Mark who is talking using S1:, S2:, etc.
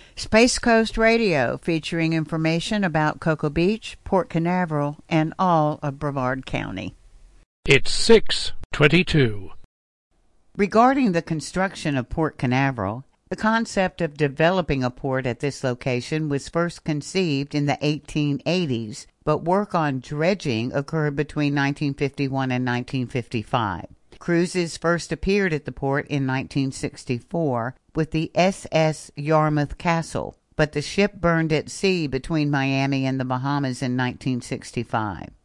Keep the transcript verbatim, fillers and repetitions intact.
S1: Space Coast Radio, featuring information about Cocoa Beach, Port Canaveral, and all of Brevard County.
S2: It's six twenty-two.
S1: Regarding the construction of Port Canaveral, the concept of developing a port at this location was first conceived in the eighteen eighties, but work on dredging occurred between nineteen fifty-one and nineteen fifty-five. Cruises first appeared at the port in nineteen sixty-four with the S S Yarmouth Castle, but the ship burned at sea between Miami and the Bahamas in nineteen sixty-five.